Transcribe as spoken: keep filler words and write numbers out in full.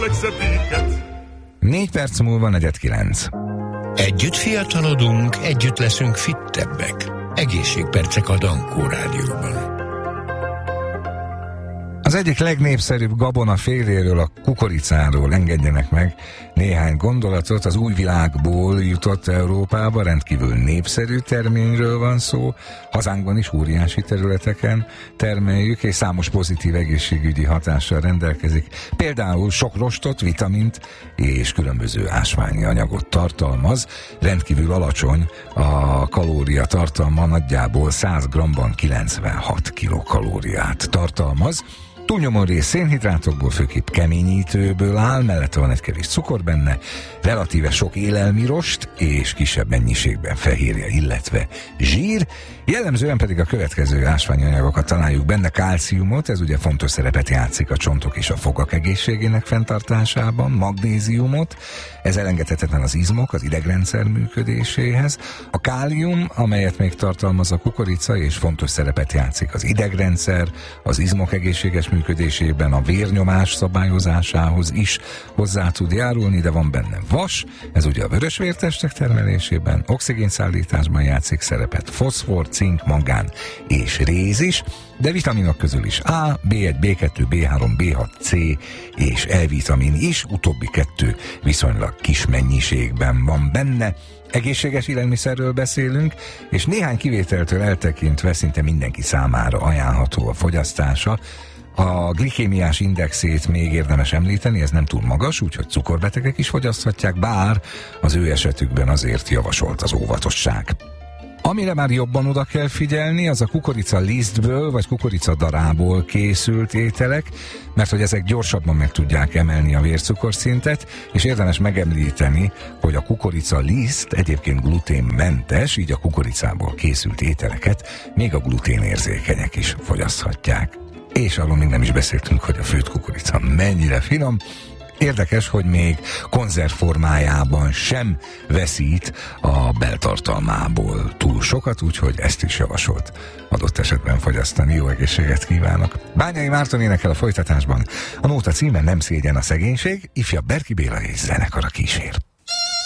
legszebbéket. Négy perc múlva negyed kilenc. Együtt fiatalodunk, együtt leszünk fittebbek. Egészségpercek a Dankó Rádióban. Az egyik legnépszerűbb gabona féléről, a kukoricáról engedjenek meg néhány gondolatot. Az új világból jutott Európába, rendkívül népszerű terményről van szó. Hazánkban is óriási területeken termeljük, és számos pozitív egészségügyi hatással rendelkezik. Például sok rostot, vitamint és különböző ásványi anyagot tartalmaz. Rendkívül alacsony a kalóriatartalma, nagyjából száz grammban kilencvenhat kilokalóriát tartalmaz. Túlnyomó rész szénhidrátokból, főképp keményítőből áll, mellette van egy kevés cukor benne, relatíve sok élelmi rost és kisebb mennyiségben fehérje, illetve zsír. Jellemzően pedig a következő ásványanyagokat találjuk benne: kálciumot, ez ugye fontos szerepet játszik a csontok és a fogak egészségének fenntartásában, magnéziumot, ez elengedhetetlen az izmok, az idegrendszer működéséhez, a kálium, amelyet még tartalmaz a kukorica, és fontos szerepet játszik az idegrendszer, az izmok egészséges működésében, a vérnyomás szabályozásához is hozzá tud járulni, de van benne vas, ez ugye a vörösvértestek termelésében, oxigénszállításban játszik szerepet, foszfor, cink, mangán és réz is, de vitaminok közül is A, bé egy, bé kettő, bé három, bé hat, C és E-vitamin is, utóbbi kettő viszonylag kis mennyiségben van benne. Egészséges élelmiszerről beszélünk, és néhány kivételtől eltekintve szinte mindenki számára ajánlható a fogyasztása. A glikémiás indexét még érdemes említeni, ez nem túl magas, úgyhogy cukorbetegek is fogyaszthatják, bár az ő esetükben azért javasolt az óvatosság. Amire már jobban oda kell figyelni, az a kukorica lisztből vagy kukorica darából készült ételek, mert hogy ezek gyorsabban meg tudják emelni a vércukorszintet, és érdemes megemlíteni, hogy a kukorica liszt egyébként gluténmentes, így a kukoricából készült ételeket még a gluténérzékenyek is fogyaszthatják. És arról még nem is beszéltünk, hogy a főtt kukorica mennyire finom. Érdekes, hogy még konzervformájában sem veszít a beltartalmából túl sokat, úgyhogy ezt is javasolt adott esetben fogyasztani. Jó egészséget kívánok! Bányai Márton énekel a folytatásban. A nóta címe Nem szégyen a szegénység, ifjabb Berki Béla és zenekara kísér.